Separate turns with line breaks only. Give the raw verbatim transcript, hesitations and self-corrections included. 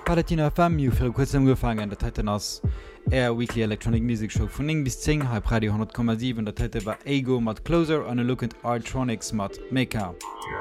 Palatino F M fir kurzem gefangen, dat hätten ass Air Weekly Electronic Music Show vun eng bis zehn halb Radio hundert Komma sieben, dat hätte war Ego mat Closer an e Look at Artronics mat Maker.